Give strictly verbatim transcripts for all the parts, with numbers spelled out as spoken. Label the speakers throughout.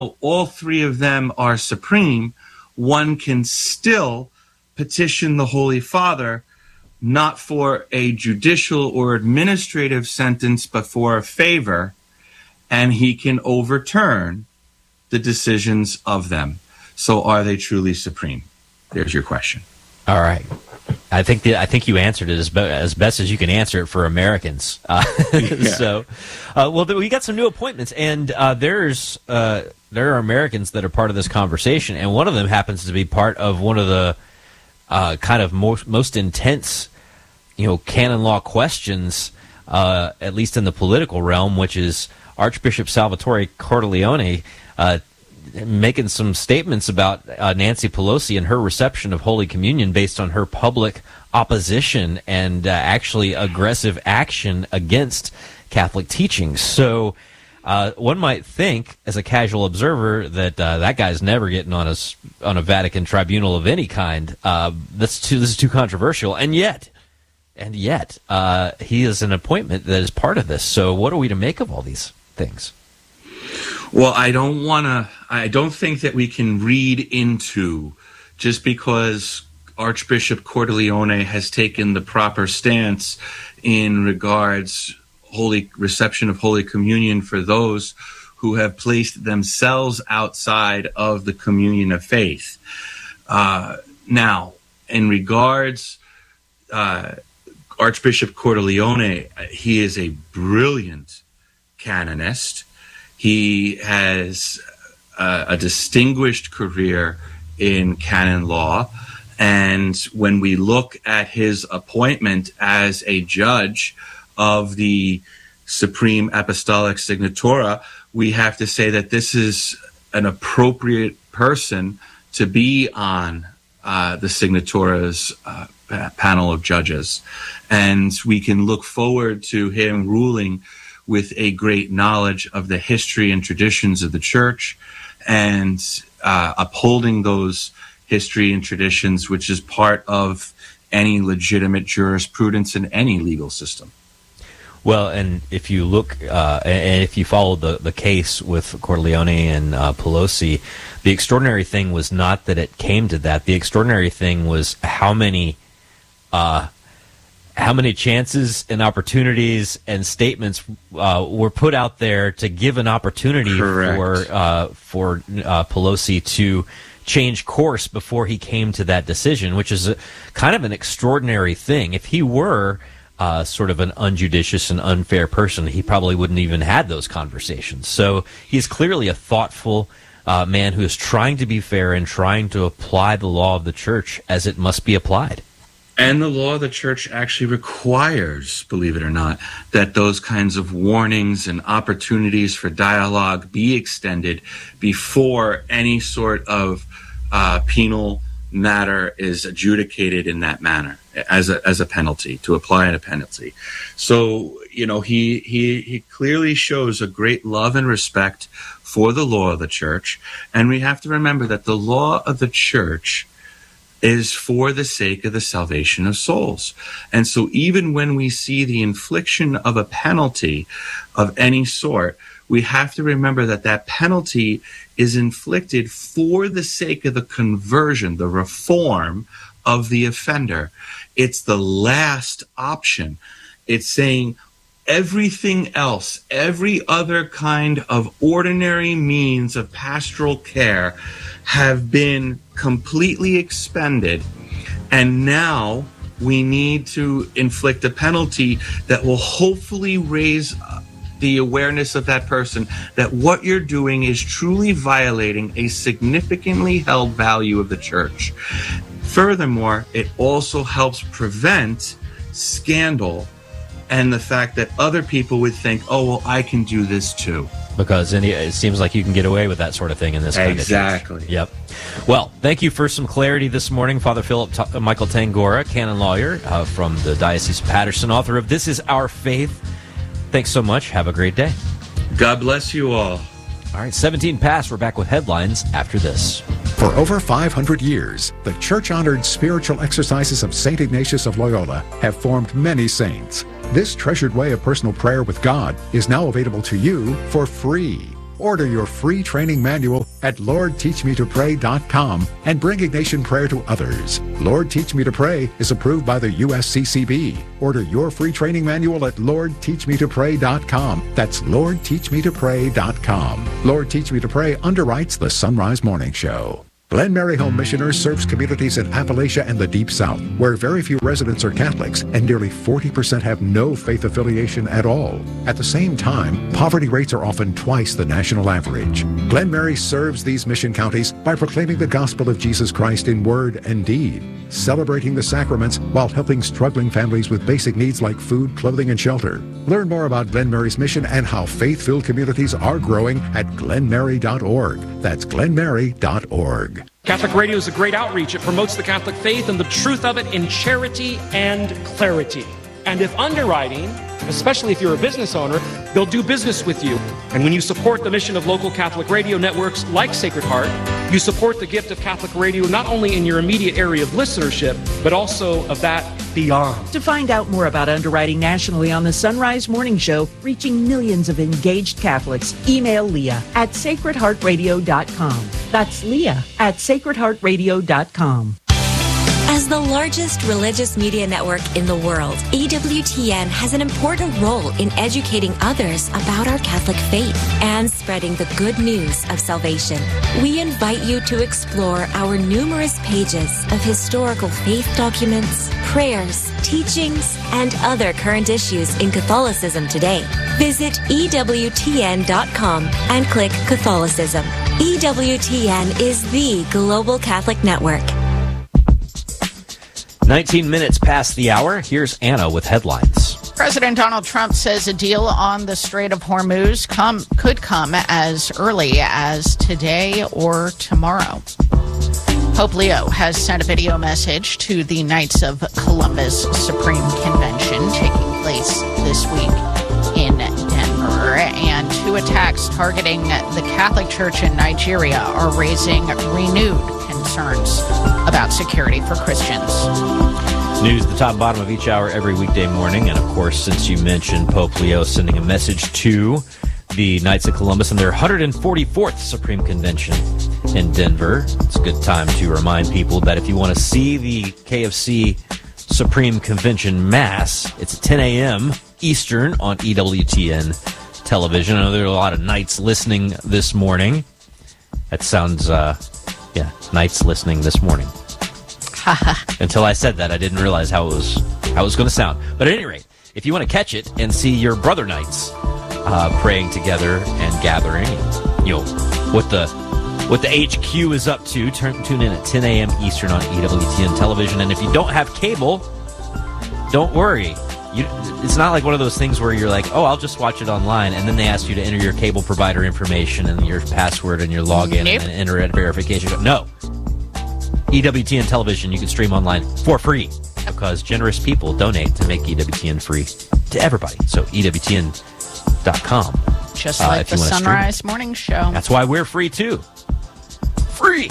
Speaker 1: all three of them are supreme, one can still petition the Holy Father not for a judicial or administrative sentence, but for a favor, and he can overturn the decisions of them. So are they truly supreme? There's your question.
Speaker 2: All right. I think the, I think you answered it as, be, as best as you can answer it for Americans. Uh, yeah. So, uh, well, we got some new appointments, and uh, there's uh, there are Americans that are part of this conversation, and one of them happens to be part of one of the uh, kind of most, most intense, you know, canon law questions, uh, at least in the political realm, which is Archbishop Salvatore Cordileone uh, making some statements about uh, Nancy Pelosi and her reception of Holy Communion based on her public opposition and uh, actually aggressive action against Catholic teachings. So uh, one might think, as a casual observer, that uh, that guy's never getting on a, on a Vatican tribunal of any kind. Uh, that's too, this is too controversial. And yet, and yet, uh, he is an appointment that is part of this. So what are we to make of all these things?
Speaker 1: Well, I don't want to, I don't think that we can read into, just because Archbishop Cordileone has taken the proper stance in regards holy reception of Holy Communion for those who have placed themselves outside of the communion of faith. Uh, now, in regards, uh, Archbishop Cordileone, he is a brilliant canonist. He has uh, a distinguished career in canon law. And when we look at his appointment as a judge of the Supreme Apostolic Signatura, we have to say that this is an appropriate person to be on uh, the Signatura's uh, panel of judges. And we can look forward to him ruling with a great knowledge of the history and traditions of the church, and uh, upholding those history and traditions, which is part of any legitimate jurisprudence in any legal system.
Speaker 2: Well, and if you look, uh, and if you follow the, the case with Cordileone and uh, Pelosi, the extraordinary thing was not that it came to that. The extraordinary thing was how many uh, how many chances and opportunities and statements uh, were put out there to give an opportunity
Speaker 1: Correct.
Speaker 2: for uh, for uh, Pelosi to change course before he came to that decision, which is a, kind of an extraordinary thing. If he were uh, sort of an unjudicious and unfair person, he probably wouldn't even had those conversations. So he's clearly a thoughtful uh, man who is trying to be fair and trying to apply the law of the church as it must be applied.
Speaker 1: And the law of the church actually requires, believe it or not, that those kinds of warnings and opportunities for dialogue be extended before any sort of uh, penal matter is adjudicated in that manner as a as a penalty, to apply a penalty. So, you know, he he he clearly shows a great love and respect for the law of the church. And we have to remember that the law of the church is for the sake of the salvation of souls. And so even when we see the infliction of a penalty of any sort, we have to remember that that penalty is inflicted for the sake of the conversion, the reform of the offender. It's the last option. It's saying everything else, every other kind of ordinary means of pastoral care have been completely expended, and now we need to inflict a penalty that will hopefully raise the awareness of that person that what you're doing is truly violating a significantly held value of the church. Furthermore, it also helps prevent scandal and the fact that other people would think, oh, well, I can do this too.
Speaker 2: Because it seems like you can get away with that sort of thing in this kind
Speaker 1: exactly.
Speaker 2: of church. Yep. Well, thank you for some clarity this morning, Father Philip T- Michael Tangora, canon lawyer uh, from the Diocese of Paterson, author of This Is Our Faith. Thanks so much. Have a great day.
Speaker 1: God bless you all.
Speaker 2: All right, seventeen past. We're back with headlines after this.
Speaker 3: For over five hundred years, the church-honored spiritual exercises of Saint Ignatius of Loyola have formed many saints. This treasured way of personal prayer with God is now available to you for free. Order your free training manual at lord teach me to pray dot com and bring Ignatian prayer to others. Lord Teach Me to Pray is approved by the U S C C B. Order your free training manual at lord teach me to pray dot com. That's lord teach me to pray dot com. Lord Teach Me to Pray underwrites the Sunrise Morning Show. Glen Mary Home Missioners serves communities in Appalachia and the Deep South, where very few residents are Catholics and nearly forty percent have no faith affiliation at all. At the same time, poverty rates are often twice the national average. Glen Mary serves these mission counties by proclaiming the gospel of Jesus Christ in word and deed, celebrating the sacraments while helping struggling families with basic needs like food, clothing, and shelter. Learn more about Glen Mary's mission and how faith-filled communities are growing at glen mary dot org. That's glen mary dot org.
Speaker 4: Catholic Radio is a great outreach. It promotes the Catholic faith and the truth of it in charity and clarity. And if underwriting, especially if you're a business owner, they'll do business with you. And when you support the mission of local Catholic radio networks like Sacred Heart, you support the gift of Catholic radio not only in your immediate area of listenership, but also of that beyond.
Speaker 5: To find out more about underwriting nationally on the Sunrise Morning Show, reaching millions of engaged Catholics, email Leah at sacred heart radio dot com. That's Leah at sacred heart radio dot com.
Speaker 6: As the largest religious media network in the world, E W T N has an important role in educating others about our Catholic faith and spreading the good news of salvation. We invite you to explore our numerous pages of historical faith documents, prayers, teachings, and other current issues in Catholicism today. Visit E W T N dot com and click Catholicism. E W T N is the global Catholic network.
Speaker 2: nineteen minutes past the hour. Here's Anna with headlines.
Speaker 7: President Donald Trump says a deal on the Strait of Hormuz come, could come as early as today or tomorrow. Pope Leo has sent a video message to the Knights of Columbus Supreme Convention taking place this week in Denver. And two attacks targeting the Catholic Church in Nigeria are raising renewed concerns about security for Christians.
Speaker 2: News at the top and bottom of each hour every weekday morning. And, of course, since you mentioned Pope Leo sending a message to the Knights of Columbus and their one hundred forty-fourth Supreme Convention in Denver, it's a good time to remind people that if you want to see the K F C Supreme Convention Mass, it's at ten a.m. Eastern on E W T N television. I know there are a lot of Knights listening this morning. That sounds, uh, yeah, Knights listening this morning. Until I said that, I didn't realize how it was how it was going to sound. But at any rate, if you want to catch it and see your brother Knights uh, praying together and gathering, you know what the what the H Q is up to, turn, tune in at ten a.m. Eastern on E W T N television. And if you don't have cable, don't worry. You, it's not like one of those things where you're like, oh, I'll just watch it online, and then they ask you to enter your cable provider information and your password and your login nope. and enter it verification. No. E W T N television, you can stream online for free because generous people donate to make E W T N free to everybody. So E W T N dot com.
Speaker 7: Just like uh, the Sunrise Morning Show.
Speaker 2: That's why we're free too. Free.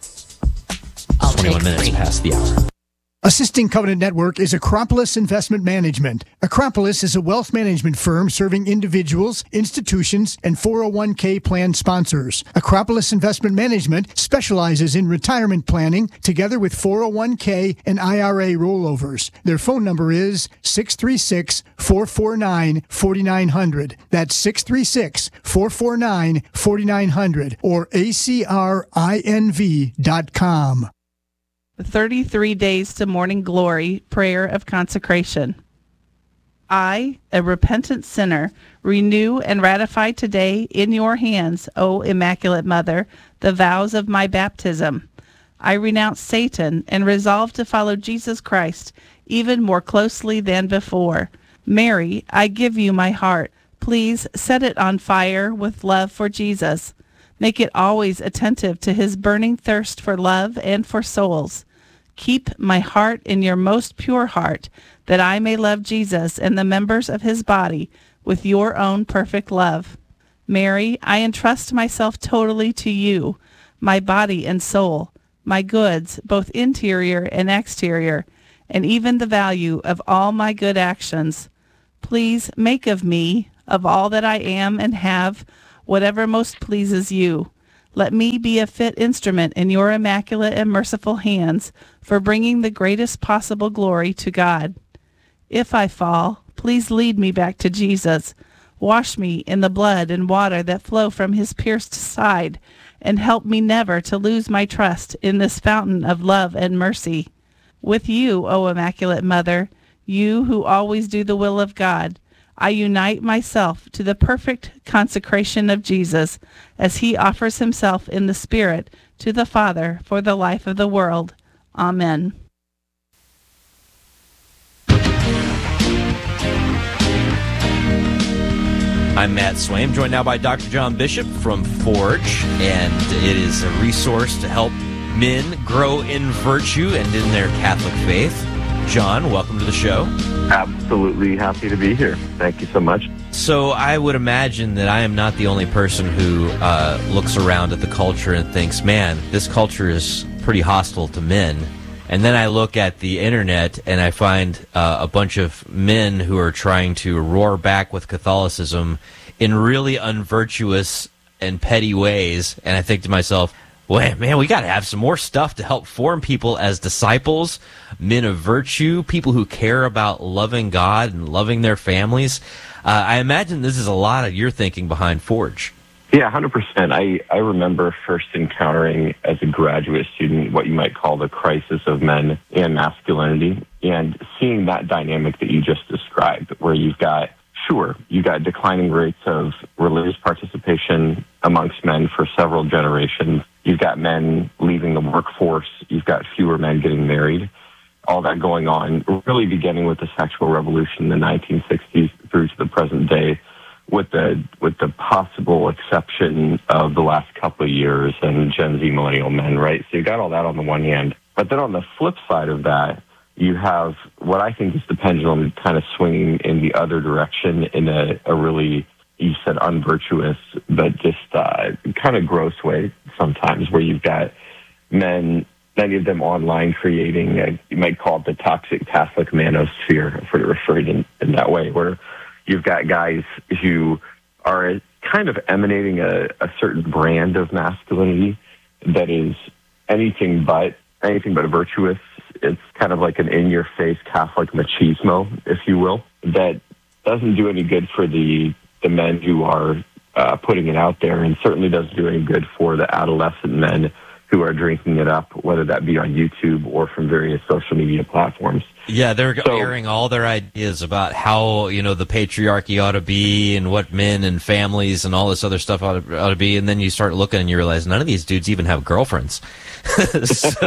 Speaker 7: I'll
Speaker 2: twenty-one
Speaker 7: take
Speaker 2: minutes
Speaker 7: free.
Speaker 2: past the hour.
Speaker 8: Assisting Covenant Network is Acropolis Investment Management. Acropolis is a wealth management firm serving individuals, institutions, and four oh one k plan sponsors. Acropolis Investment Management specializes in retirement planning together with four oh one k and I R A rollovers. Their phone number is six three six, four four nine, four nine zero zero. That's six three six, four four nine, four nine zero zero or A C R I N V dot com.
Speaker 9: thirty-three Days to Morning Glory, Prayer of Consecration. I, a repentant sinner, renew and ratify today in your hands, O Immaculate Mother, the vows of my baptism. I renounce Satan and resolve to follow Jesus Christ even more closely than before. Mary, I give you my heart. Please set it on fire with love for Jesus. Make it always attentive to his burning thirst for love and for souls. Keep my heart in your most pure heart, that I may love Jesus and the members of his body with your own perfect love. Mary, I entrust myself totally to you, my body and soul, my goods, both interior and exterior, and even the value of all my good actions. Please make of me, of all that I am and have, whatever most pleases you. Let me be a fit instrument in your immaculate and merciful hands for bringing the greatest possible glory to God. If I fall, please lead me back to Jesus. Wash me in the blood and water that flow from his pierced side, and help me never to lose my trust in this fountain of love and mercy. With you, O Immaculate Mother, you who always do the will of God, I unite myself to the perfect consecration of Jesus as he offers himself in the Spirit to the Father for the life of the world. Amen.
Speaker 2: I'm Matt Swaim, joined now by Doctor John Bishop from Forge, and it is a resource to help men grow in virtue and in their Catholic faith. John, welcome to the show.
Speaker 10: Absolutely happy to be here. Thank you so much.
Speaker 2: So I would imagine that I am not the only person who uh, looks around at the culture and thinks, man, this culture is pretty hostile to men. And then I look at the internet and I find uh, a bunch of men who are trying to roar back with Catholicism in really unvirtuous and petty ways. And I think to myself, well, man, we got to have some more stuff to help form people as disciples, men of virtue, people who care about loving God and loving their families. Uh, I imagine this is a lot of your thinking behind Forge.
Speaker 10: Yeah, one hundred percent. I, I remember first encountering as a graduate student what you might call the crisis of men and masculinity, and seeing that dynamic that you just described, where you've got, sure, you've got declining rates of religious participation amongst men for several generations. You've got men leaving the workforce. You've got fewer men getting married. All that going on, really beginning with the sexual revolution in the nineteen sixties through to the present day, with the with the possible exception of the last couple of years and Gen Z millennial men, right? So you got all that on the one hand. But then on the flip side of that, you have what I think is the pendulum kind of swinging in the other direction in a, a really, you said unvirtuous, but just uh, kind of gross way sometimes, where you've got men, many of them online, creating, a, you might call it the toxic Catholic manosphere, if we're referred in, in that way, where you've got guys who are kind of emanating a, a certain brand of masculinity that is anything but anything but virtuous. It's kind of like an in-your-face Catholic machismo, if you will, that doesn't do any good for the the men who are uh, putting it out there, and certainly doesn't do any good for the adolescent men who are drinking it up, whether that be on YouTube or from various social media platforms.
Speaker 2: Yeah, they're
Speaker 10: so,
Speaker 2: airing all their ideas about how, you know, the patriarchy ought to be and what men and families and all this other stuff ought to, ought to be. And then you start looking and you realize none of these dudes even have girlfriends. So,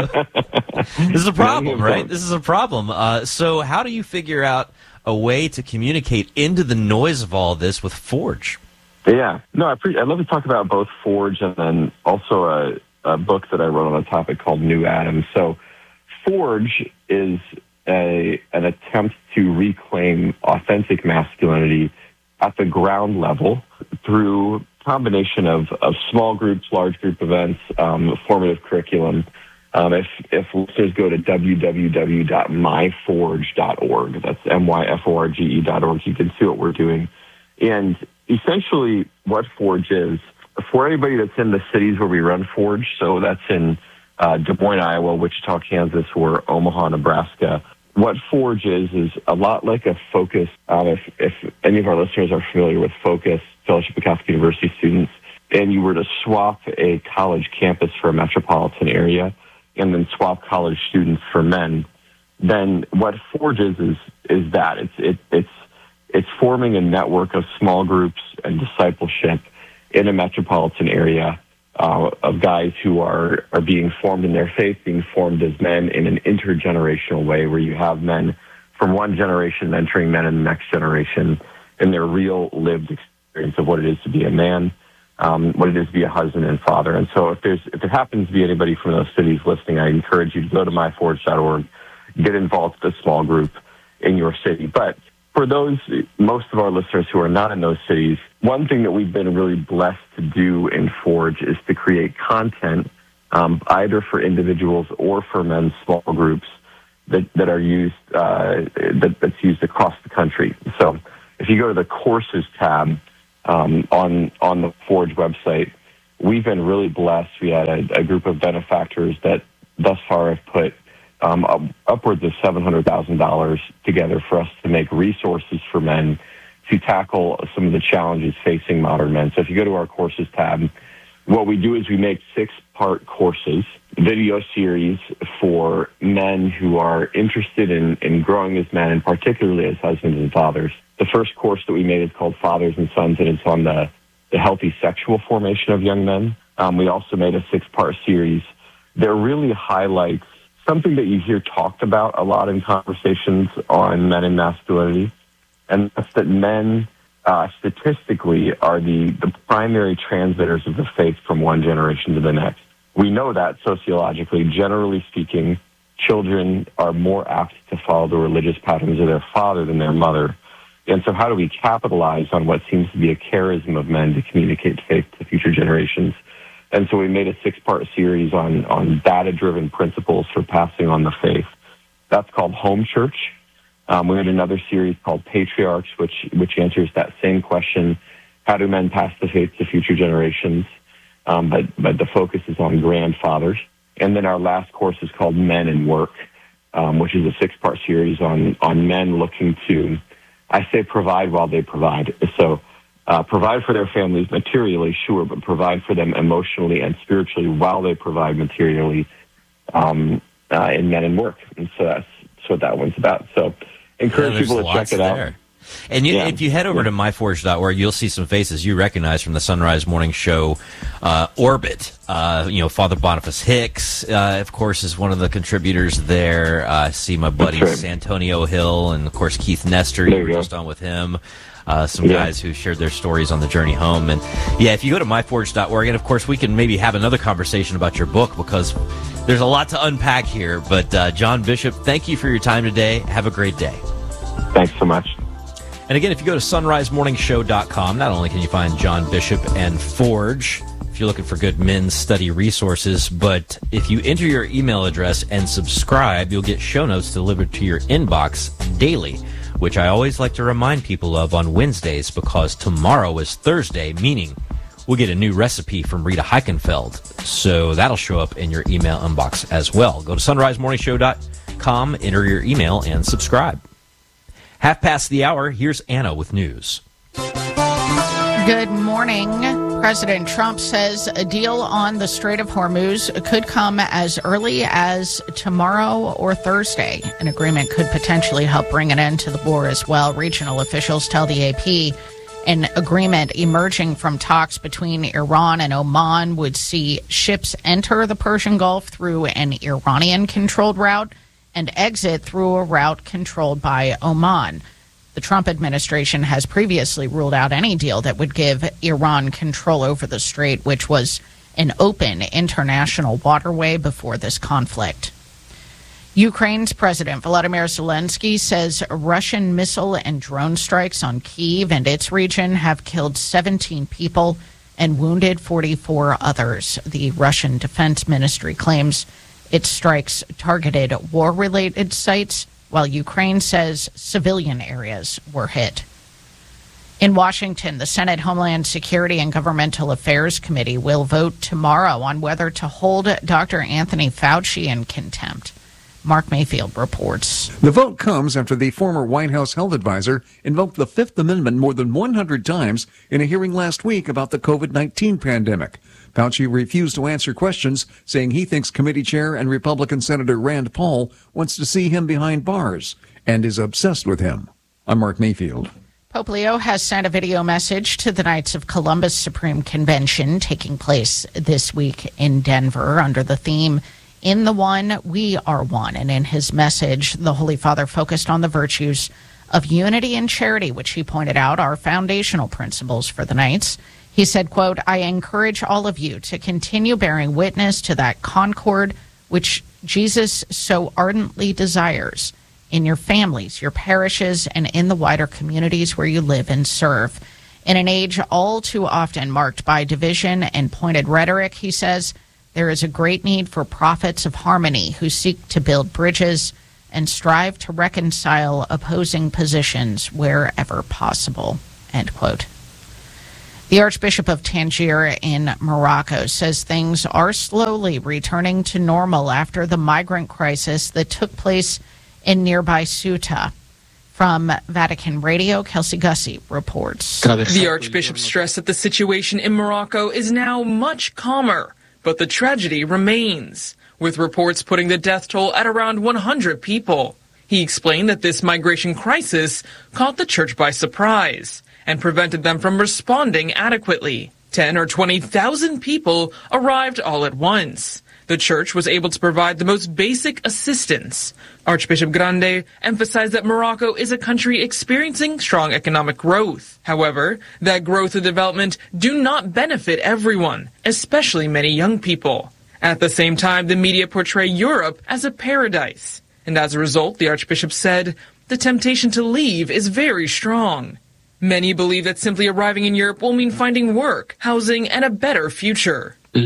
Speaker 2: this is a problem, right? This is a problem. Uh, so how do you figure out a way to communicate into the noise of all this with Forge?
Speaker 10: Yeah. No, I pre- I'd love to talk about both Forge and then also a, a book that I wrote on a topic called New Adam. So Forge is A, an attempt to reclaim authentic masculinity at the ground level through a combination of, of small groups, large group events, um, formative curriculum. Um, if, if listeners go to w w w dot my forge dot org, that's M Y F O R G E dot org, you can see what we're doing. And essentially what Forge is, for anybody that's in the cities where we run Forge, so that's in uh, Des Moines, Iowa, Wichita, Kansas, or Omaha, Nebraska, what Forge is, is a lot like a Focus. Um, if, if any of our listeners are familiar with Focus, Fellowship of Catholic University students, and you were to swap a college campus for a metropolitan area and then swap college students for men, then what Forge is is, is that. It's, it, it's, it's forming a network of small groups and discipleship in a metropolitan area Uh, of guys who are, are being formed in their faith, being formed as men in an intergenerational way, where you have men from one generation mentoring men in the next generation in their real lived experience of what it is to be a man, um, what it is to be a husband and father. And so if there's if there happens to be anybody from those cities listening, I encourage you to go to my forge dot org, get involved with a small group in your city. But for those, most of our listeners who are not in those cities, one thing that we've been really blessed to do in Forge is to create content, um, either for individuals or for men's small groups that, that are used, uh, that, that's used across the country. So if you go to the courses tab um, on on the Forge website. We've been really blessed. We had a, a group of benefactors that thus far have put um, up, upwards of seven hundred thousand dollars together for us to make resources for men to tackle some of the challenges facing modern men. So if you go to our courses tab, what we do is we make six-part courses, video series for men who are interested in, in growing as men, and particularly as husbands and fathers. The first course that we made is called Fathers and Sons, and it's on the, the healthy sexual formation of young men. Um, we also made a six-part series that really highlights something that you hear talked about a lot in conversations on men and masculinity, and that's that men uh, statistically are the, the primary transmitters of the faith from one generation to the next. We know that sociologically, generally speaking, children are more apt to follow the religious patterns of their father than their mother. And so how do we capitalize on what seems to be a charism of men to communicate faith to future generations? And so we made a six-part series on, on data-driven principles for passing on the faith. That's called Home Church. Um, we had another series called Patriarchs, which which answers that same question: how do men pass the faith to future generations? Um, but but the focus is on grandfathers. And then our last course is called Men and Work, um, which is a six-part series on on men looking to, I say, provide while they provide. So uh, provide for their families materially, sure, but provide for them emotionally and spiritually while they provide materially um, uh, in Men and Work. And so that's, that's what that one's about. So encourage yeah, people to check it
Speaker 2: there.
Speaker 10: out.
Speaker 2: And you,
Speaker 10: yeah.
Speaker 2: if you head over yeah. to my forge dot org, you'll see some faces you recognize from the Sunrise Morning Show uh, orbit. Uh, you know, Father Boniface Hicks, uh, of course, is one of the contributors there. Uh, I see my buddy right. Santonio Hill, and, of course, Keith Nestor. You were just on with him. Uh, some yeah. guys who shared their stories on the journey home. And, yeah, if you go to my forge dot org, and, of course, we can maybe have another conversation about your book, because there's a lot to unpack here. But, uh, John Bishop, thank you for your time today. Have a great day.
Speaker 10: Thanks so much.
Speaker 2: And again, if you go to sunrise morning show dot com, not only can you find John Bishop and Forge, if you're looking for good men's study resources, but if you enter your email address and subscribe, you'll get show notes delivered to your inbox daily, which I always like to remind people of on Wednesdays, because tomorrow is Thursday, meaning we'll get a new recipe from Rita Heikenfeld. So that'll show up in your email inbox as well. Go to sunrise morning show dot com, enter your email, and subscribe. Half past the hour, here's Anna with news.
Speaker 7: Good morning. President Trump says a deal on the Strait of Hormuz could come as early as tomorrow or Thursday. An agreement could potentially help bring an end to the war as well. Regional officials tell the A P an agreement emerging from talks between Iran and Oman would see ships enter the Persian Gulf through an Iranian-controlled route and exit through a route controlled by Oman. The Trump administration has previously ruled out any deal that would give Iran control over the strait, which was an open international waterway before this conflict. Ukraine's President Volodymyr Zelensky says Russian missile and drone strikes on Kyiv and its region have killed seventeen people and wounded forty-four others. The Russian Defense Ministry claims its strikes targeted war-related sites, while Ukraine says civilian areas were hit. In Washington, the Senate Homeland Security and Governmental Affairs Committee will vote tomorrow on whether to hold Doctor Anthony Fauci in contempt. Mark Mayfield reports.
Speaker 11: The vote comes after the former White House health advisor invoked the Fifth Amendment more than one hundred times in a hearing last week about the COVID nineteen pandemic. Fauci refused to answer questions, saying he thinks committee chair and Republican Senator Rand Paul wants to see him behind bars and is obsessed with him. I'm Mark Mayfield.
Speaker 7: Pope Leo has sent a video message to the Knights of Columbus Supreme Convention taking place this week in Denver under the theme, "In the One, We Are One." And in his message, the Holy Father focused on the virtues of unity and charity, which he pointed out are foundational principles for the Knights. He said, quote, "I encourage all of you to continue bearing witness to that concord which Jesus so ardently desires in your families, your parishes, and in the wider communities where you live and serve. In an age all too often marked by division and pointed rhetoric," he says, "there is a great need for prophets of harmony who seek to build bridges and strive to reconcile opposing positions wherever possible," end quote. The Archbishop of Tangier in Morocco says things are slowly returning to normal after the migrant crisis that took place in nearby Ceuta. From Vatican Radio, Kelsey Gussie reports.
Speaker 12: The Archbishop stressed that the situation in Morocco is now much calmer, but the tragedy remains, with reports putting the death toll at around one hundred people. He explained that this migration crisis caught the church by surprise and prevented them from responding adequately. ten or twenty thousand people arrived all at once. The church was able to provide the most basic assistance. Archbishop Grande emphasized that Morocco is a country experiencing strong economic growth. However, that growth and development do not benefit everyone, especially many young people. At the same time, the media portray Europe as a paradise. And as a result, the Archbishop said, the temptation to leave is very strong. Many believe that simply arriving in Europe will mean finding work, housing, and a better future. For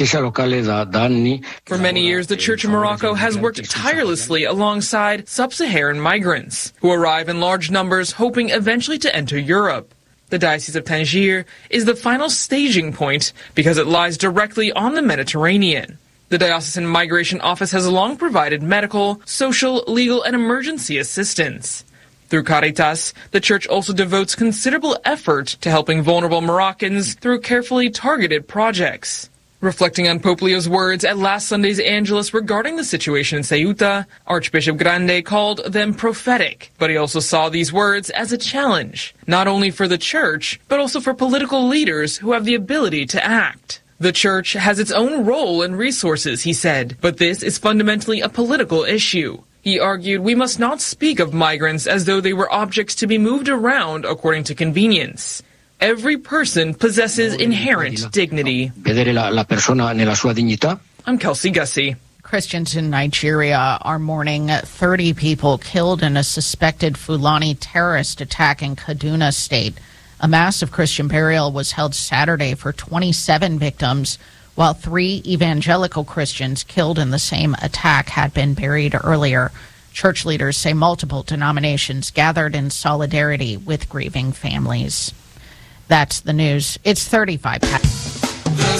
Speaker 12: many years, the Church of Morocco has worked tirelessly alongside sub-Saharan migrants who arrive in large numbers hoping eventually to enter Europe. The Diocese of Tangier is the final staging point because it lies directly on the Mediterranean. The Diocesan Migration Office has long provided medical, social, legal, and emergency assistance. Through Caritas, the Church also devotes considerable effort to helping vulnerable Moroccans through carefully targeted projects. Reflecting on Pope Leo's words at last Sunday's Angelus regarding the situation in Ceuta, Archbishop Grande called them prophetic, but he also saw these words as a challenge, not only for the Church, but also for political leaders who have the ability to act. The Church has its own role and resources, he said, but this is fundamentally a political issue. He argued we must not speak of migrants as though they were objects to be moved around according to convenience. Every person possesses inherent dignity. I'm Kelsey Gussie.
Speaker 7: Christians in Nigeria are mourning thirty people killed in a suspected Fulani terrorist attack in Kaduna State. A massive Christian burial was held Saturday for twenty-seven victims, while three evangelical Christians killed in the same attack had been buried earlier. Church leaders say multiple denominations gathered in solidarity with grieving families. That's the news. It's thirty-five past. The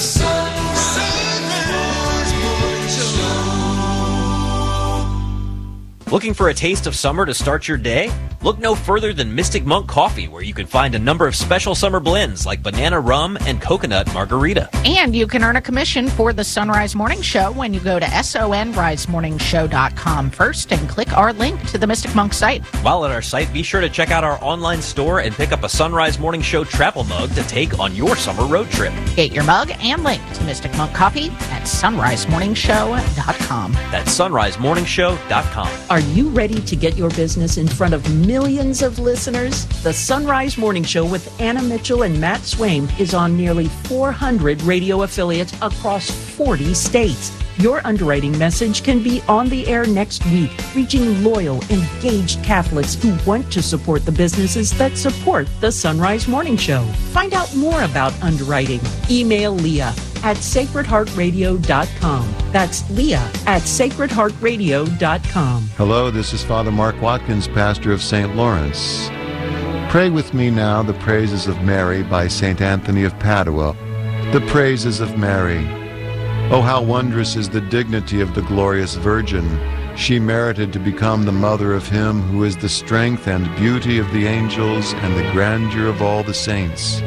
Speaker 2: Looking for a taste of summer to start your day? Look no further than Mystic Monk Coffee, where you can find a number of special summer blends like banana rum and coconut margarita.
Speaker 7: And you can earn a commission for the Sunrise Morning Show when you go to sunrise morning show dot com first and click our link to the Mystic Monk site.
Speaker 2: While at our site, be sure to check out our online store and pick up a Sunrise Morning Show travel mug to take on your summer road trip.
Speaker 7: Get your mug and link to Mystic Monk Coffee at sunrise morning show dot com.
Speaker 2: That's sunrise morning show dot com.
Speaker 5: Are you ready to get your business in front of millions of listeners? The Sunrise Morning Show with Anna Mitchell and Matt Swaim is on nearly four hundred radio affiliates across forty states. Your underwriting message can be on the air next week, reaching loyal, engaged Catholics who want to support the businesses that support the Sunrise Morning Show. Find out more about underwriting. Email Leah at sacred heart radio dot com. That's Leah at sacred heart radio dot com.
Speaker 13: Hello, this is Father Mark Watkins, pastor of Saint Lawrence. Pray with me now the praises of Mary by Saint Anthony of Padua. The praises of Mary. Oh, how wondrous is the dignity of the glorious Virgin. She merited to become the mother of him who is the strength and beauty of the angels and the grandeur of all the saints.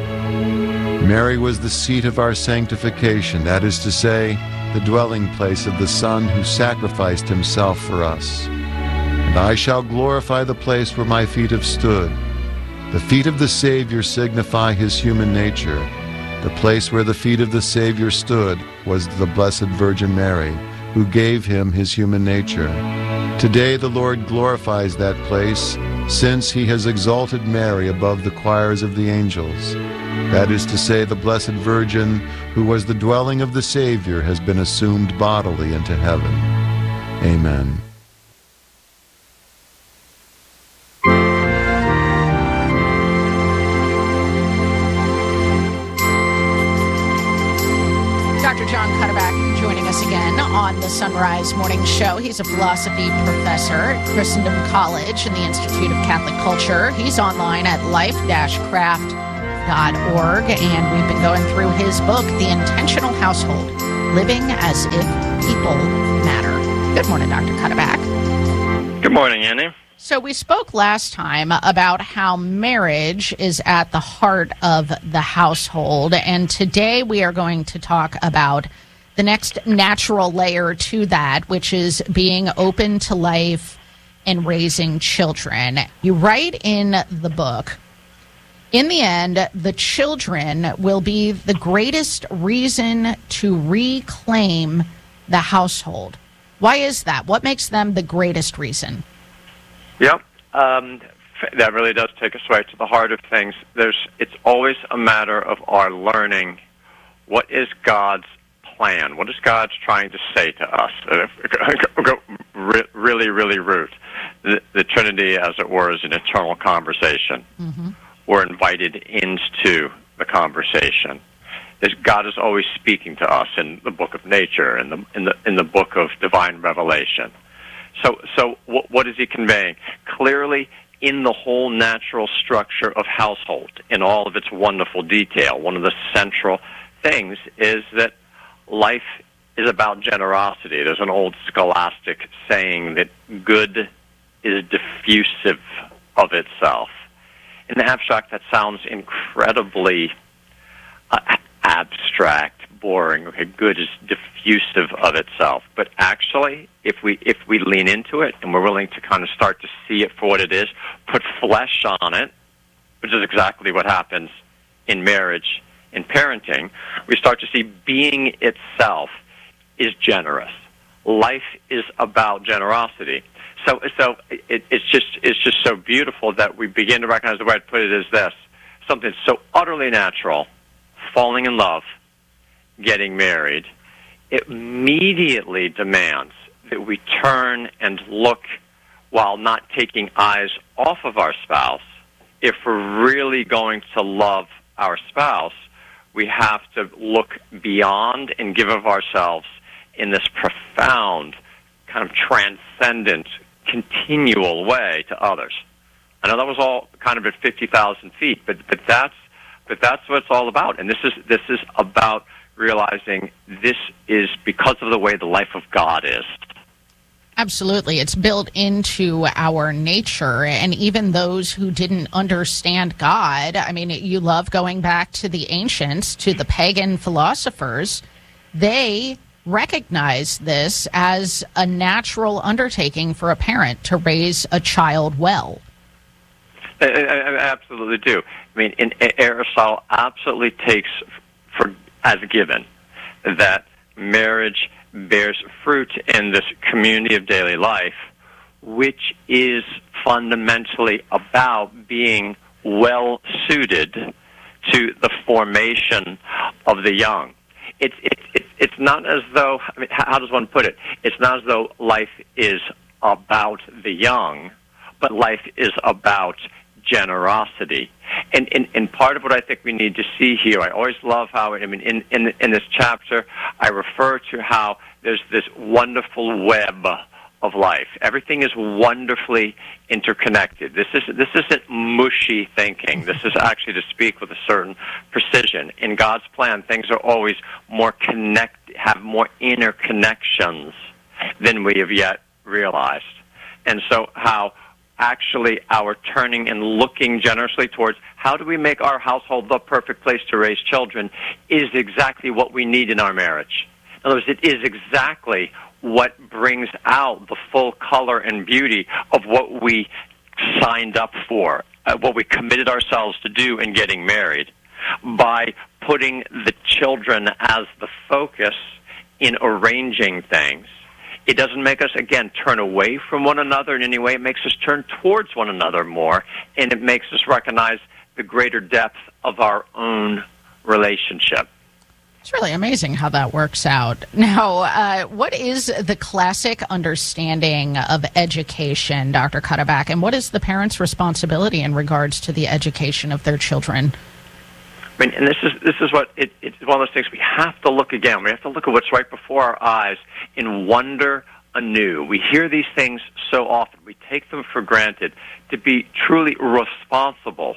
Speaker 13: Mary was the seat of our sanctification, that is to say, the dwelling place of the Son who sacrificed himself for us. And I shall glorify the place where my feet have stood. The feet of the Savior signify his human nature. The place where the feet of the Savior stood was the Blessed Virgin Mary, who gave him his human nature. Today the Lord glorifies that place, since he has exalted Mary above the choirs of the angels. That is to say, the Blessed Virgin, who was the dwelling of the Savior, has been assumed bodily into heaven. Amen.
Speaker 7: Doctor John Cutterback joining us again on the Sunrise Morning Show. He's a philosophy professor at Christendom College in the Institute of Catholic Culture. He's online at life dash craft dot org, and we've been going through his book, The Intentional Household, Living as If People Matter. Good morning, Doctor Cuddeback.
Speaker 14: Good morning, Annie.
Speaker 7: So we spoke last time about how marriage is at the heart of the household, and today we are going to talk about the next natural layer to that, which is being open to life and raising children. You write in the book, in the end, the children will be the greatest reason to reclaim the household. Why is that? What makes them the greatest reason?
Speaker 14: Yep. Um, that really does take us right to the heart of things. There's, it's always a matter of our learning what is God's plan. What is God trying to say to us? Go really, really root. The, the Trinity, as it were, is an eternal conversation. Mm-hmm. We're invited into the conversation. There's, God is always speaking to us in the book of nature, in the in the in the book of divine revelation. So, so what, what is He conveying? Clearly, in the whole natural structure of household, in all of its wonderful detail, one of the central things is that life is about generosity. There's an old scholastic saying that good is diffusive of itself. In the abstract, that sounds incredibly uh, abstract, boring. Okay, good is diffusive of itself. But actually, if we if we lean into it and we're willing to kind of start to see it for what it is, put flesh on it, which is exactly what happens in marriage, in parenting, we start to see being itself is generous. Life is about generosity. So, so it, it's just it's just so beautiful that we begin to recognize the way I'd put it is this: something so utterly natural, falling in love, getting married, it immediately demands that we turn and look while not taking eyes off of our spouse. If we're really going to love our spouse, we have to look beyond and give of ourselves in this profound, kind of transcendent, continual way to others. I know that was all kind of at fifty thousand feet, but but that's but that's what it's all about. And this is this is about realizing this is because of the way the life of God is.
Speaker 7: Absolutely. It's built into our nature, and even those who didn't understand God, I mean, you love going back to the ancients, to the pagan philosophers, they recognize this as a natural undertaking for a parent to raise a child well.
Speaker 14: I, I absolutely do. I mean, in, Aristotle absolutely takes for as a given that marriage bears fruit in this community of daily life, which is fundamentally about being well suited to the formation of the young. It's it, it, it's not as though, I mean, how does one put it? It's not as though life is about the young, but life is about generosity. And, and, and part of what I think we need to see here, I always love how, I mean, in, in, in this chapter, I refer to how there's this wonderful web of life. Everything is wonderfully interconnected. This is this isn't mushy thinking. This is actually to speak with a certain precision. In God's plan, things are always more connect, have more interconnections than we have yet realized. And so how actually our turning and looking generously towards how do we make our household the perfect place to raise children is exactly what we need in our marriage. In other words, it is exactly what brings out the full color and beauty of what we signed up for, uh, what we committed ourselves to do in getting married, by putting the children as the focus in arranging things. It doesn't make us, again, turn away from one another in any way. It makes us turn towards one another more, and it makes us recognize the greater depth of our own relationship.
Speaker 7: It's really amazing how that works out. Now, uh, what is the classic understanding of education, Doctor Cuddeback, and what is the parents' responsibility in regards to the education of their children?
Speaker 14: I mean, and this is this is what it, it's one of those things we have to look again. We have to look at what's right before our eyes and wonder anew. We hear these things so often. We take them for granted. To be truly responsible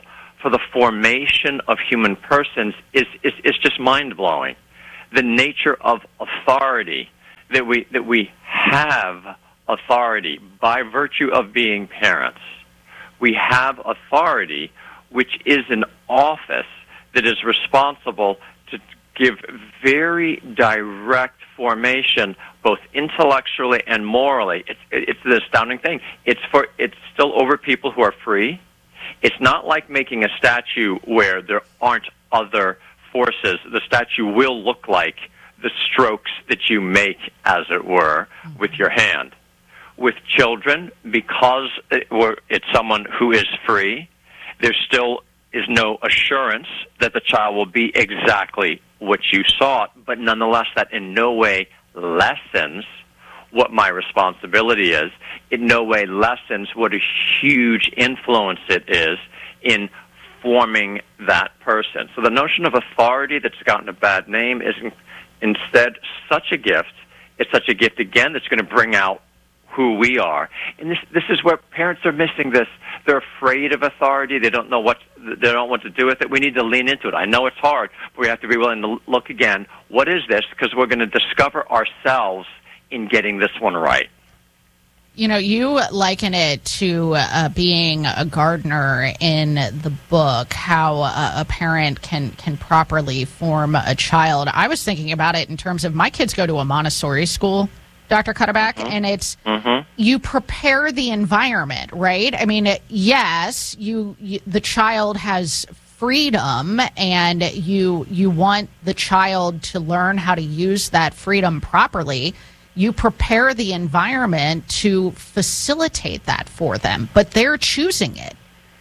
Speaker 14: for the formation of human persons is, is, is just mind-blowing. The nature of authority, that we, that we have authority by virtue of being parents. We have authority, which is an office that is responsible to give very direct formation, both intellectually and morally. It's, it's the astounding thing. It's for, it's still over people who are free. It's not like making a statue where there aren't other forces. The statue will look like the strokes that you make, as it were, with your hand. With children, because it's someone who is free, there still is no assurance that the child will be exactly what you sought, but nonetheless that in no way lessens what my responsibility is. It no way lessens what a huge influence it is in forming that person. So the notion of authority that's gotten a bad name is instead such a gift. It's such a gift, again, that's going to bring out who we are. And this this is where parents are missing this. They're afraid of authority. They don't know what they don't know what to do with it. We need to lean into it. I know it's hard, but we have to be willing to look again. What is this? Because we're going to discover ourselves in getting this one right.
Speaker 7: You know, you liken it to uh, being a gardener in the book, how uh, a parent can, can properly form a child. I was thinking about it in terms of my kids go to a Montessori school, Doctor Cuddeback, mm-hmm. and it's mm-hmm. you prepare the environment, right? I mean, yes, you, you the child has freedom, and you you want the child to learn how to use that freedom properly. You prepare the environment to facilitate that for them, but they're choosing it.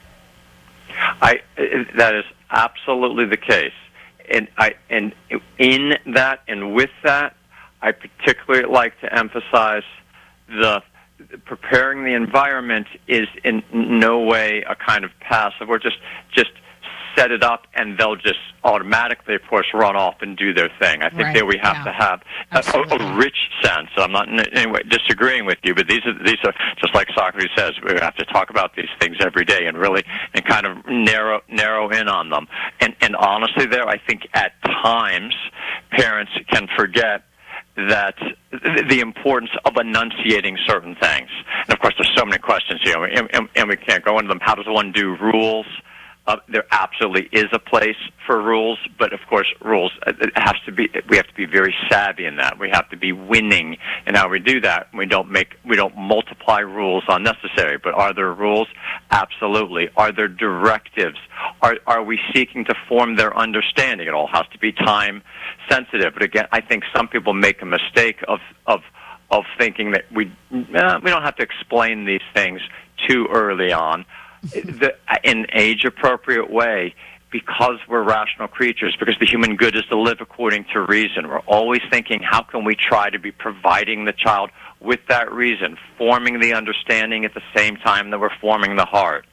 Speaker 14: I that is absolutely the case, and I and in that and with that, I particularly like to emphasize the preparing the environment is in no way a kind of passive or just just set it up and they'll just automatically, of course, run off and do their thing. I think right. there we have yeah. to have a, a rich sense. I'm not in any way disagreeing with you, but these are these are just like Socrates says. We have to talk about these things every day and really and kind of narrow narrow in on them. And and honestly, there I think at times parents can forget that the importance of enunciating certain things. And of course, there's so many questions here, and, and, and we can't go into them. How does one do rules? Uh, there absolutely is a place for rules, but of course, rules it has to be. We have to be very savvy in that. We have to be winning in how we do that. We don't make. We don't multiply rules unnecessary. But are there rules? Absolutely. Are there directives? Are are we seeking to form their understanding? It all has to be time sensitive. But again, I think some people make a mistake of of of thinking that we uh, we don't have to explain these things too early on. The, in an age-appropriate way, because we're rational creatures, because the human good is to live according to reason. We're always thinking, how can we try to be providing the child with that reason, forming the understanding at the same time that we're forming the heart.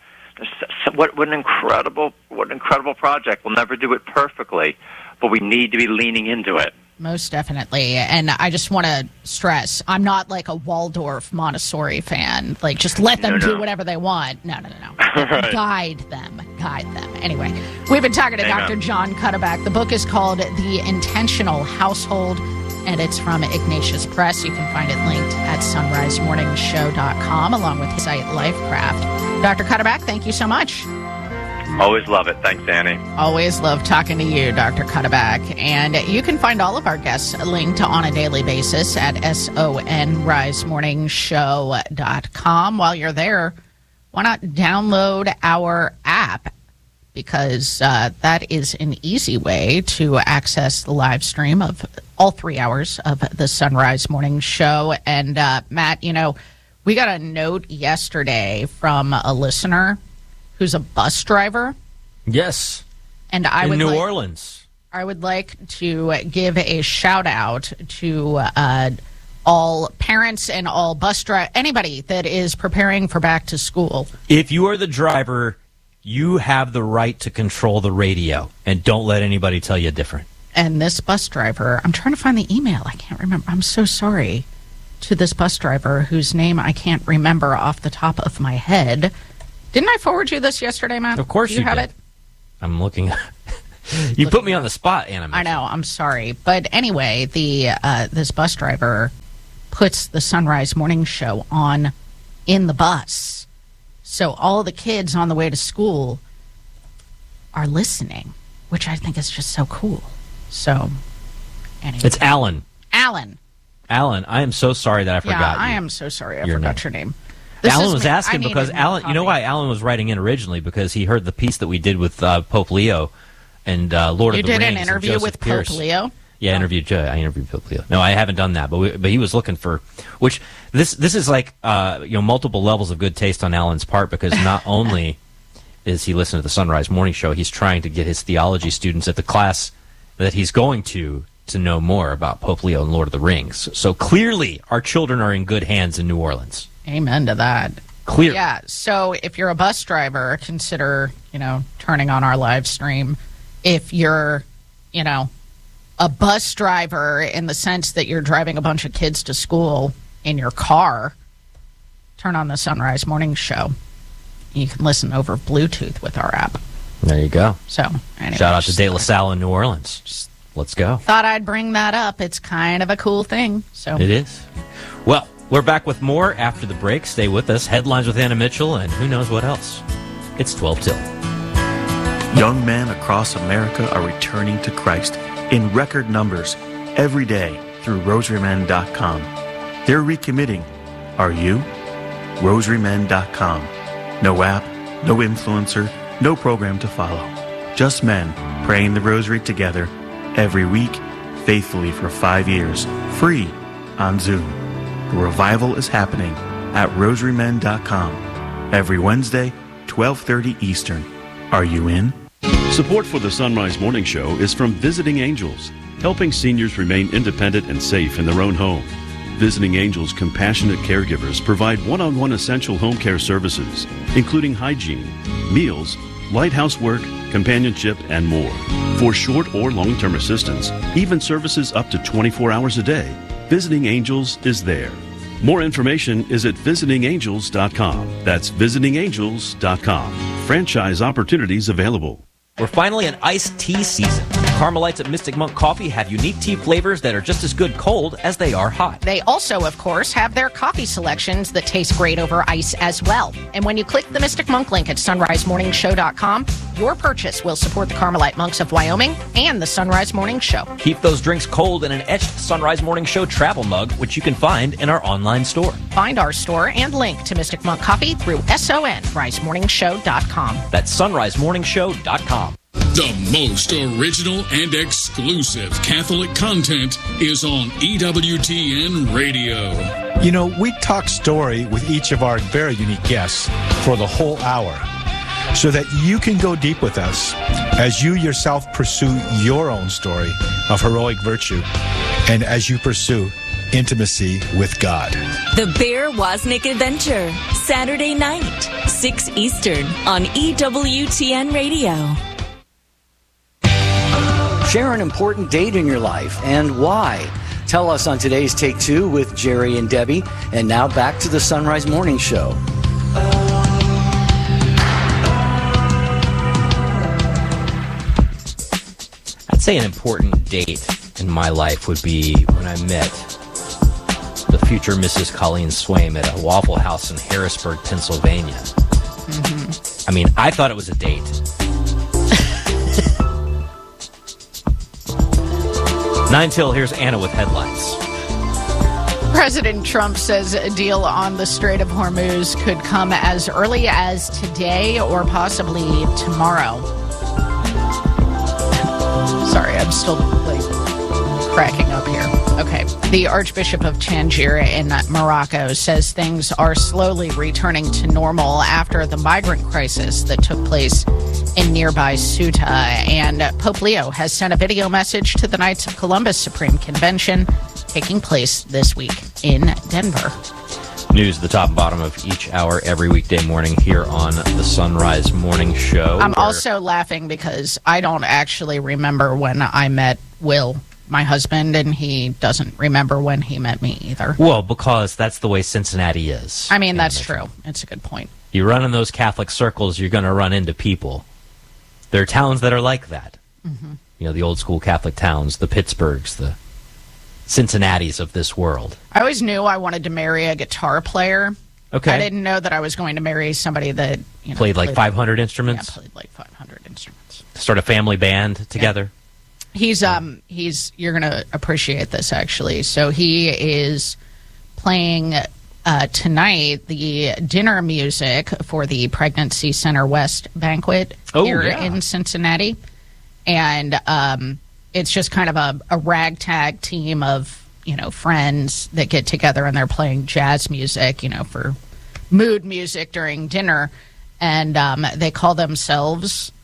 Speaker 14: So what, what an incredible, what an incredible project. We'll never do it perfectly, but we need to be leaning into it.
Speaker 7: Most definitely. And I just want to stress, I'm not like a Waldorf Montessori fan. Like, just let them no, no. do whatever they want. No, no, no, no. Right. Guide them. Guide them. Anyway, we've been talking to Amen. Doctor John Cuddeback. The book is called The Intentional Household, and it's from Ignatius Press. You can find it linked at sunrise morning show dot com, along with his site, Lifecraft. Doctor Cuddeback, thank you so much.
Speaker 14: Always love it. Thanks, Annie.
Speaker 7: Always love talking to you, Doctor Cuddeback. And you can find all of our guests linked on a daily basis at sunrise morning show dot com. While you're there, why not download our app? Because uh, that is an easy way to access the live stream of all three hours of the Sunrise Morning Show. And, uh, Matt, you know, we got a note yesterday from a listener who's a bus driver.
Speaker 2: Yes.
Speaker 7: And I
Speaker 2: in
Speaker 7: would
Speaker 2: New
Speaker 7: like,
Speaker 2: Orleans.
Speaker 7: I would like to give a shout out to uh, all parents and all bus drivers, anybody that is preparing for back to school.
Speaker 2: If you are the driver, you have the right to control the radio, and don't let anybody tell you different.
Speaker 7: And this bus driver, I'm trying to find the email. I can't remember. I'm so sorry to this bus driver whose name I can't remember off the top of my head. Didn't I forward you this yesterday, Matt?
Speaker 2: Of course
Speaker 7: Do you,
Speaker 2: you
Speaker 7: have
Speaker 2: did.
Speaker 7: it?
Speaker 2: I'm looking. You put me on the spot, Anna.
Speaker 7: I know. I'm sorry, but anyway, the uh, this bus driver puts the Sunrise Morning Show on in the bus, so all the kids on the way to school are listening, which I think is just so cool. So, anyway,
Speaker 2: it's Alan.
Speaker 7: Alan.
Speaker 2: Alan, I am so sorry that I forgot.
Speaker 7: Yeah, I
Speaker 2: you.
Speaker 7: am so sorry I
Speaker 2: Your
Speaker 7: forgot
Speaker 2: name.
Speaker 7: your name.
Speaker 2: Alan
Speaker 7: This
Speaker 2: was
Speaker 7: is me.
Speaker 2: asking
Speaker 7: I
Speaker 2: because
Speaker 7: needed
Speaker 2: Alan, you know why Alan was writing in originally? Because he heard the piece that we did with uh, Pope Leo and uh, Lord
Speaker 7: You
Speaker 2: of the
Speaker 7: did
Speaker 2: Rings.
Speaker 7: an
Speaker 2: and
Speaker 7: interview
Speaker 2: Joseph
Speaker 7: with
Speaker 2: Pierce.
Speaker 7: Pope Leo?
Speaker 2: Yeah, I interviewed Joe. I interviewed Pope Leo. No, I haven't done that, but we, but he was looking for which this this is like uh, you know multiple levels of good taste on Alan's part, because not only is he listening to the Sunrise Morning Show, he's trying to get his theology students at the class that he's going to to know more about Pope Leo and Lord of the Rings. So clearly, our children are in good hands in New Orleans.
Speaker 7: Amen to that.
Speaker 2: Clear.
Speaker 7: Yeah. So if you're a bus driver, consider, you know, turning on our live stream. If you're, you know, a bus driver in the sense that you're driving a bunch of kids to school in your car, turn on the Sunrise Morning Show. You can listen over Bluetooth with our app.
Speaker 2: There you go.
Speaker 7: So, anyway,
Speaker 2: shout out to
Speaker 7: just
Speaker 2: De La Salle in New Orleans. Just, let's go.
Speaker 7: thought I'd bring that up. It's kind of a cool thing. So
Speaker 2: It is. Well, we're back with more after the break. Stay with us. Headlines with Anna Mitchell, and who knows what else. It's twelve till.
Speaker 15: Young men across America are returning to Christ in record numbers every day through rosary men dot com. They're recommitting. Are you? rosary men dot com. No app, no influencer, no program to follow. Just men praying the rosary together every week, faithfully for five years, free on Zoom. The revival is happening at rosary men dot com every Wednesday, twelve thirty Eastern. Are you in?
Speaker 16: Support for the Sunrise Morning Show is from Visiting Angels, helping seniors remain independent and safe in their own home. Visiting Angels compassionate caregivers provide one-on-one essential home care services, including hygiene, meals, light housework, companionship, and more. For short or long-term assistance, even services up to twenty-four hours a day, Visiting Angels is there. More information is at visiting angels dot com. That's visiting angels dot com. Franchise opportunities available.
Speaker 2: We're finally in iced tea season. Carmelites at Mystic Monk Coffee have unique tea flavors that are just as good cold as they are hot.
Speaker 7: they also, of course, have their coffee selections that taste great over ice as well. And when you click the Mystic Monk link at sunrise morning show dot com, your purchase will support the Carmelite Monks of Wyoming and the Sunrise Morning Show.
Speaker 2: Keep those drinks cold in an etched Sunrise Morning Show travel mug, which you can find in our online store.
Speaker 7: Find our store and link to Mystic Monk Coffee through sunrise morning show dot com.
Speaker 2: That's sunrise morning show dot com.
Speaker 17: The most original and exclusive Catholic content is on E W T N Radio.
Speaker 18: You know, we talk story with each of our very unique guests for the whole hour so that you can go deep with us as you yourself pursue your own story of heroic virtue and as you pursue intimacy with God.
Speaker 6: The Bear Wozniak Adventure, Saturday night, six Eastern on E W T N Radio.
Speaker 19: Share an important date in your life and why. Tell us on today's Take Two with Jerry and Debbie. And now back to the Sunrise Morning Show.
Speaker 2: I'd say an important date in my life would be when I met the future Missus Colleen Swaim at a Waffle House in Harrisburg, Pennsylvania. Mm-hmm. I mean, I thought it was a date. Nine till, here's Anna with headlines.
Speaker 7: President Trump says a deal on the Strait of Hormuz could come as early as today or possibly tomorrow. Sorry, I'm still like cracking up here. Okay. The Archbishop of Tangier in Morocco says things are slowly returning to normal after the migrant crisis that took place in nearby Ceuta. And Pope Leo has sent a video message to the Knights of Columbus Supreme Convention taking place this week in Denver.
Speaker 2: News at the top and bottom of each hour every weekday morning here on the Sunrise Morning Show.
Speaker 7: I'm also laughing because I don't actually remember when I met Will, my husband, and he doesn't remember when he met me either.
Speaker 2: Well, because that's the way Cincinnati is.
Speaker 7: I mean, that's true. It's a good point.
Speaker 2: You run in those Catholic circles, you're going to run into people. there are towns that are like that.
Speaker 7: Mhm.
Speaker 2: You know, the old school Catholic towns, the Pittsburghs, the Cincinnatis of this world.
Speaker 7: I always knew I wanted to marry a guitar player.
Speaker 2: Okay.
Speaker 7: I didn't know that I was going to marry somebody that you know,
Speaker 2: played like five hundred instruments?
Speaker 7: Yeah, played like five hundred instruments.
Speaker 2: Start a family band together?
Speaker 7: He's um he's you're gonna appreciate this actually. So he is playing uh, tonight the dinner music for the Pregnancy Center West banquet
Speaker 2: Oh,
Speaker 7: here
Speaker 2: yeah.
Speaker 7: in Cincinnati, and um, it's just kind of a, a ragtag team of you know friends that get together and they're playing jazz music, you know, for mood music during dinner, and um, they call themselves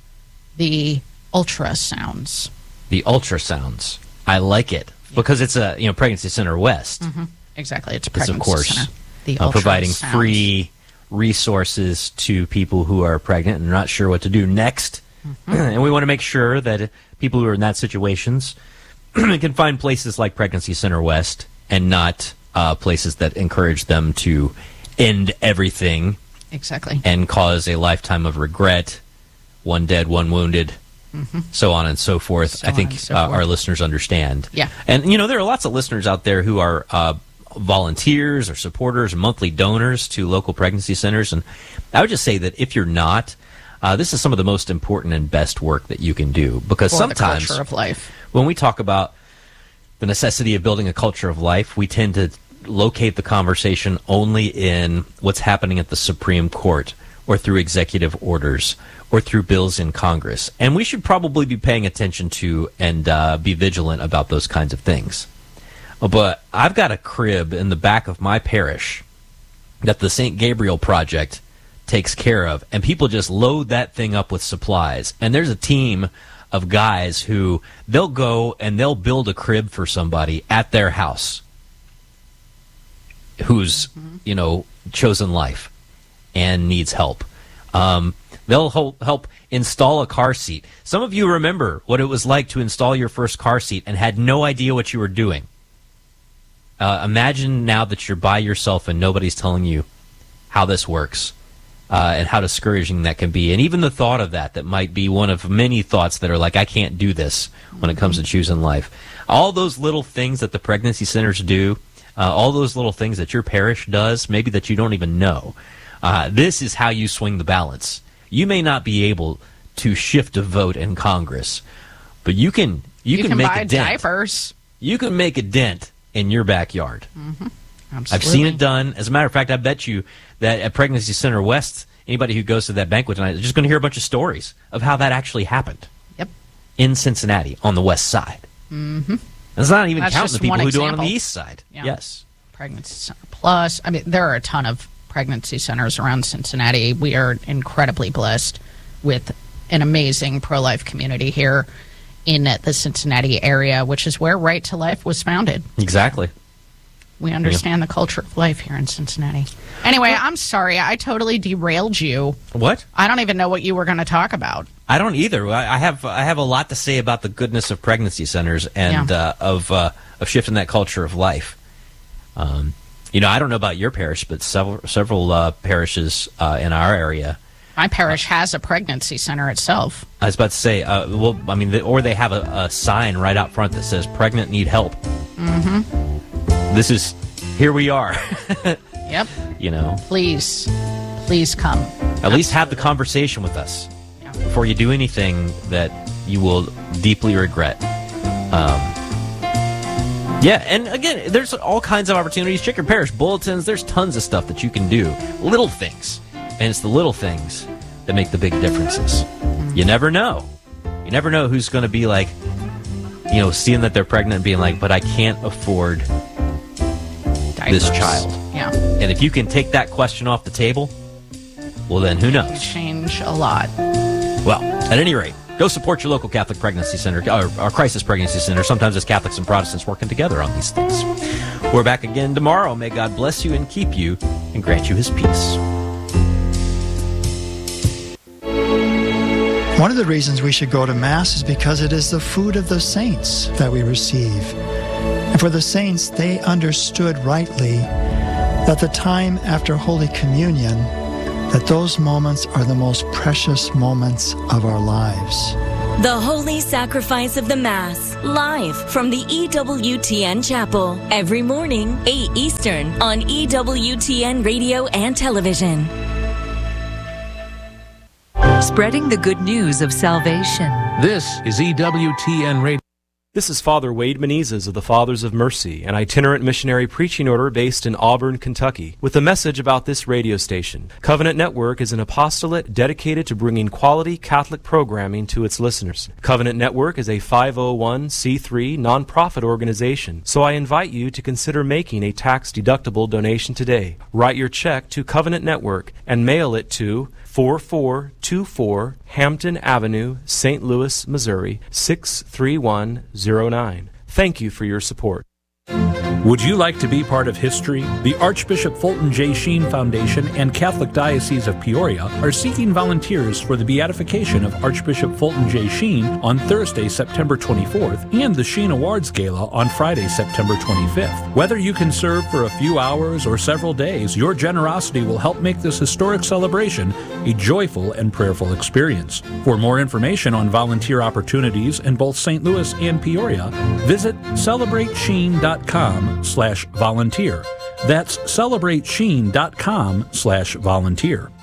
Speaker 7: the Ultrasounds.
Speaker 2: The Ultrasounds. I like it because it's a, you know, Pregnancy Center West.
Speaker 7: Mm-hmm. Exactly. It's a
Speaker 2: It's,
Speaker 7: pregnancy
Speaker 2: of course,
Speaker 7: center. The
Speaker 2: uh, providing
Speaker 7: ultrasounds.
Speaker 2: free resources to people who are pregnant and not sure what to do next.
Speaker 7: Mm-hmm.
Speaker 2: And we want to make sure that people who are in that situations can find places like Pregnancy Center West and not uh, places that encourage them to end everything
Speaker 7: Exactly.
Speaker 2: and cause a lifetime of regret, one dead, one wounded,
Speaker 7: Mhm.
Speaker 2: so on and so forth.
Speaker 7: So
Speaker 2: I
Speaker 7: on
Speaker 2: think
Speaker 7: and so
Speaker 2: uh,
Speaker 7: forth.
Speaker 2: our listeners understand.
Speaker 7: Yeah.
Speaker 2: And, you know, there are lots of listeners out there who are uh, volunteers or supporters, monthly donors to local pregnancy centers. And I would just say that if you're not, uh, this is some of the most important and best work that you can do. Because
Speaker 7: For the
Speaker 2: sometimes
Speaker 7: culture of life.
Speaker 2: when we talk about the necessity of building a culture of life, we tend to locate the conversation only in what's happening at the Supreme Court or through executive orders or through bills in Congress. And we should probably be paying attention to and uh, be vigilant about those kinds of things. But I've got a crib in the back of my parish that the Saint Gabriel Project takes care of, and people just load that thing up with supplies. And there's a team of guys who they'll go and they'll build a crib for somebody at their house who's, you know, chosen life and needs help. Um, they'll help, help install a car seat. Some of you remember what it was like to install your first car seat and had no idea what you were doing. Uh, imagine now that you're by yourself and nobody's telling you how this works uh, and how discouraging that can be. And even the thought of that, that might be one of many thoughts that are like, I can't do this when it comes to choosing life. All those little things that the pregnancy centers do, uh, all those little things that your parish does, maybe that you don't even know. Uh, this is how you swing the balance. You may not be able to shift a vote in Congress, but you can you,
Speaker 7: You
Speaker 2: can,
Speaker 7: can
Speaker 2: make
Speaker 7: buy
Speaker 2: a dent.
Speaker 7: diapers.
Speaker 2: You can make a dent in your backyard.
Speaker 7: Mm-hmm.
Speaker 2: I've seen it done. As a matter of fact, I bet you that at Pregnancy Center West, anybody who goes to that banquet tonight is just going to hear a bunch of stories of how that actually happened.
Speaker 7: Yep.
Speaker 2: In Cincinnati on the west side.
Speaker 7: Mm-hmm.
Speaker 2: That's not even
Speaker 7: That's
Speaker 2: counting the
Speaker 7: just
Speaker 2: people
Speaker 7: one
Speaker 2: who do it on
Speaker 7: example.
Speaker 2: the east side.
Speaker 7: Yeah.
Speaker 2: Yes.
Speaker 7: Pregnancy Center Plus. I mean, there are a ton of pregnancy centers around Cincinnati. We are incredibly blessed with an amazing pro-life community here in the Cincinnati area, which is where Right to Life was founded.
Speaker 2: Exactly.
Speaker 7: We understand the culture of life here in Cincinnati. Anyway, I'm sorry. I totally derailed you.
Speaker 2: What?
Speaker 7: I don't even know what you were going to talk about.
Speaker 2: I don't either. I I have I have a lot to say about the goodness of pregnancy centers and
Speaker 7: Yeah.
Speaker 2: uh, of uh, of shifting that culture of life. Um, you know, I don't know about your parish, but several several uh, parishes uh, in our area.
Speaker 7: My parish has a pregnancy center itself.
Speaker 2: I was about to say, uh, well, I mean, the, or they have a, a sign right out front that says "Pregnant, need help."
Speaker 7: Mm-hmm.
Speaker 2: This is here we are.
Speaker 7: Yep.
Speaker 2: You know,
Speaker 7: Please, please come.
Speaker 2: at least have the conversation with us before you do anything that you will deeply regret. Um, yeah, and again, there's all kinds of opportunities. Check your parish bulletins. There's tons of stuff that you can do. Little things. And it's the little things that make the big differences. You never know. You never know who's going to be like, you know, seeing that they're pregnant and being like, but I can't afford this
Speaker 7: Diapers.
Speaker 2: child.
Speaker 7: Yeah.
Speaker 2: And if you can take that question off the table, well, then who knows?
Speaker 7: Change a lot.
Speaker 2: Well, at any rate, go support your local Catholic pregnancy center or, or crisis pregnancy center. Sometimes it's Catholics and Protestants working together on these things. We're back again tomorrow. May God bless you and keep you and grant you his peace.
Speaker 20: One of the reasons we should go to Mass is because it is the food of the saints that we receive. And for the saints, they understood rightly that the time after Holy Communion that those moments are the most precious moments of our lives.
Speaker 6: The Holy Sacrifice of the Mass, live from the E W T N Chapel, every morning, eight Eastern, on E W T N Radio and Television.
Speaker 21: Spreading the good news of salvation.
Speaker 22: This is E W T N Radio.
Speaker 23: This is Father Wade Menezes of the Fathers of Mercy, an itinerant missionary preaching order based in Auburn, Kentucky, with a message about this radio station. Covenant Network is an apostolate dedicated to bringing quality Catholic programming to its listeners. Covenant Network is a five oh one c three nonprofit organization, so I invite you to consider making a tax-deductible donation today. Write your check to Covenant Network and mail it to four four two four Hampton Avenue, Saint Louis, Missouri, six three one zero nine. Thank you for your support.
Speaker 22: Would you like to be part of history? The Archbishop Fulton J. Sheen Foundation and Catholic Diocese of Peoria are seeking volunteers for the beatification of Archbishop Fulton J. Sheen on Thursday, September twenty-fourth, and the Sheen Awards Gala on Friday, September twenty-fifth. Whether you can serve for a few hours or several days, your generosity will help make this historic celebration a joyful and prayerful experience. For more information on volunteer opportunities in both Saint Louis and Peoria, visit celebrate sheen dot com slash volunteer. That's celebrate sheen dot com slash volunteer.